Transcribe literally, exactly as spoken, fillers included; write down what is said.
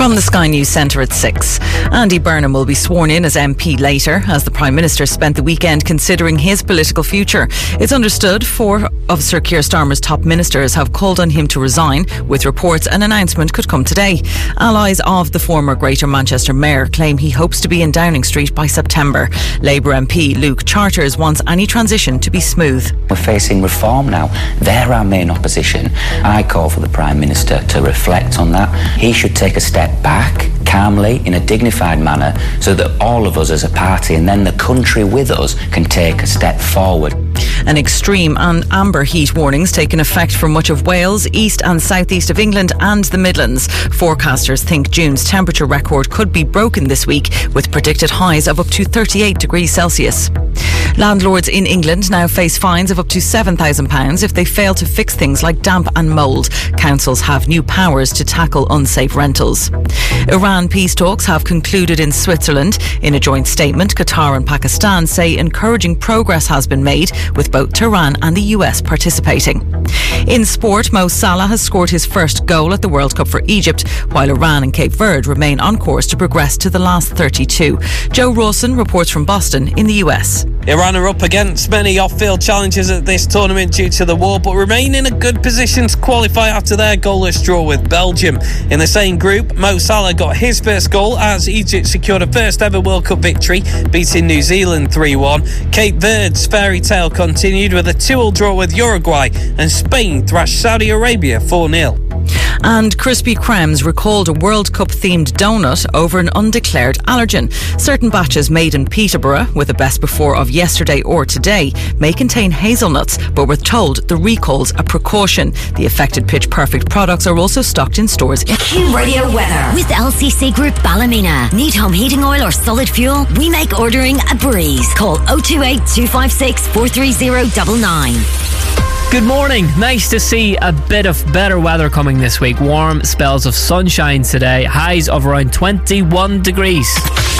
From the Sky News Centre at six. Andy Burnham will be sworn in as M P later, as the Prime Minister spent the weekend considering his political future. It's understood four of Sir Keir Starmer's top ministers have called on him to resign, with reports an announcement could come today. Allies of the former Greater Manchester Mayor claim he hopes to be in Downing Street by September. Labour M P Luke Charters wants any transition to be smooth. We're facing reform now. They're our main opposition. I call for the Prime Minister to reflect on that. He should take a step back, calmly, in a dignified manner, so that all of us as a party and then the country with us can take a step forward. An extreme and amber heat warnings taking effect for much of Wales, east and southeast of England and the Midlands. Forecasters think June's temperature record could be broken this week, with predicted highs of up to thirty-eight degrees Celsius. Landlords in England now face fines of up to seven thousand pounds if they fail to fix things like damp and mould. Councils have new powers to tackle unsafe rentals. Iran peace talks have concluded in Switzerland. In a joint statement, Qatar and Pakistan say encouraging progress has been made, with both Tehran and the U S participating. In sport, Mo Salah has scored his first goal at the World Cup for Egypt, while Iran and Cape Verde remain on course to progress to the last thirty-two. Joe Rawson reports from Boston in the U S. Iran are up against many off-field challenges at this tournament due to the war, but remain in a good position to qualify after their goalless draw with Belgium. In the same group, Mo Salah got his first goal as Egypt secured a first ever World Cup victory, beating New Zealand three one. Cape Verde's fairy tale continued with a two all draw with Uruguay, and Spain thrashed Saudi Arabia four nil. And Krispy Kreme's recalled a World Cup themed donut over an undeclared allergen. Certain batches made in Peterborough, with a best before of yesterday or today, may contain hazelnuts, but we're told the recall's a precaution. The affected Pitch Perfect products are also stocked in stores. Q Radio weather with L C C Group Ballymena. Need home heating oil or solid fuel? We make ordering a breeze. Call oh two eight, two five six, four three oh nine nine. Good morning. Nice to see a bit of better weather coming this week. Warm spells of sunshine today. Highs of around twenty-one degrees.